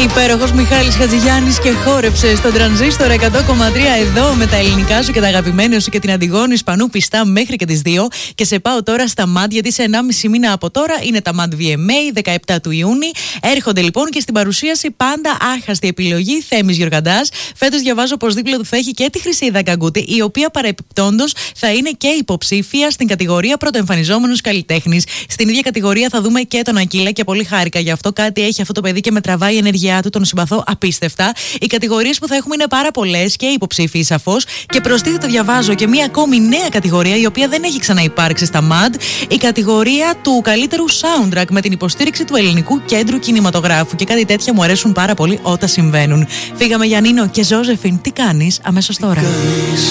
Υπέροχος Μιχάλης Χατζηγιάννης και χόρεψε στον Τρανζίστορ 100,3 εδώ με τα ελληνικά σου και τα αγαπημένα σου και την Αντιγόνη Ισπανού πιστά μέχρι και τις 2. Και σε πάω τώρα στα MAD, γιατί σε 1,5 μήνα από τώρα είναι τα MAD VMA, 17 του Ιούνιου. Έρχονται λοιπόν και στην παρουσίαση πάντα άχαστη επιλογή Θέμης Γιοργαντάς. Φέτος διαβάζω πως δίπλα του θα έχει και τη Χρυσίδα Καγκούτη, η οποία παρεπιπτόντως θα είναι και υποψήφια στην κατηγορία πρωτοεμφανιζόμενος καλλιτέχνης. Στην ίδια κατηγορία θα δούμε και τον Ακύλα και πολύ χάρηκα γι' αυτό. Κάτι έχει αυτό το παιδί και με τραβάει η ενεργειά του, τον συμπαθώ απίστευτα. Οι κατηγορίες που θα έχουμε είναι πάρα πολλές και υποψήφιοι σαφώς. Και προστίθεται, διαβάζω, και μία ακόμη νέα κατηγορία η οποία δεν έχει ξαναυπάρξει στα MAD. Η κατηγορία του καλύτερου soundtrack με την υποστήριξη του Ελληνικού Κέντρου Κινηματογράφου. Και κάτι τέτοια μου αρέσουν πάρα πολύ όταν συμβαίνουν. Φύγαμε για Νίνο και Ζώζεφιν. Τι κάνεις αμέσως τώρα?